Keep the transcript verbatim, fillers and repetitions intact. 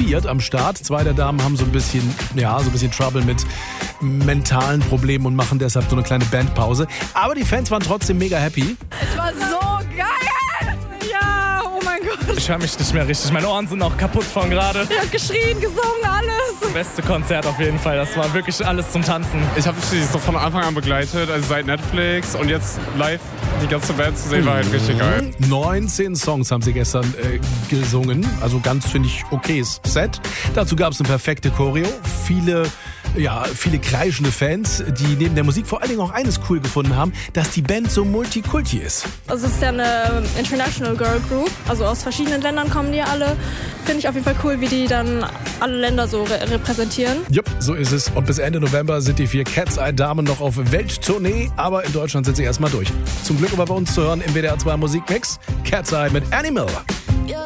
viert am Start. Zwei der Damen haben so ein bisschen, ja, so ein bisschen Trouble mit mentalen Problemen und machen deshalb so eine kleine Bandpause. Aber die Fans waren trotzdem mega happy. Es war so geil! Ja, oh mein Gott. Ich höre mich nicht mehr richtig. Meine Ohren sind auch kaputt von gerade. Ich habe geschrien, gesungen, alles. Beste Konzert auf jeden Fall. Das war wirklich alles zum Tanzen. Ich habe sie so von Anfang an begleitet, also seit Netflix und jetzt live die ganze Band zu sehen, war halt richtig geil. neunzehn Songs haben sie gestern äh, gesungen, also ganz, finde ich, okayes Set. Dazu gab es eine perfekte Choreo, viele, ja, viele kreischende Fans, die neben der Musik vor allen Dingen auch eines cool gefunden haben, dass die Band so Multikulti ist. Also es ist ja eine International Girl Group, also aus verschiedenen Ländern kommen die alle. Finde ich auf jeden Fall cool, wie die dann alle Länder so re- repräsentieren. Jupp, so ist es. Und bis Ende November sind die vier Cat's Eye Damen noch auf Welttournee, aber in Deutschland sind sie erstmal durch. Zum Glück aber bei uns zu hören im W D R zwei Musikmix. Cat's Eye mit Animal.